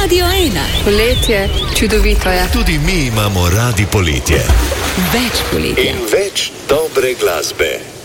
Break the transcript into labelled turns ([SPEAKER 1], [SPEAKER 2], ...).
[SPEAKER 1] Radio 1.
[SPEAKER 2] Poletje, čudovito je.
[SPEAKER 3] Tudi mi imamo radi poletje.
[SPEAKER 1] Več poletja.
[SPEAKER 3] In več dobre glasbe.